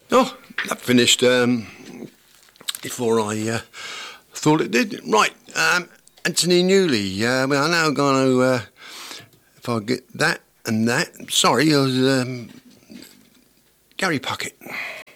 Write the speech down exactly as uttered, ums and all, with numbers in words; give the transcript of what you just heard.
Oh, that finished um, before I uh, thought it did. Right, um, Anthony Newley. Uh, well, I'm now going to, uh, if I get that and that. Sorry, it was um, Gary Puckett.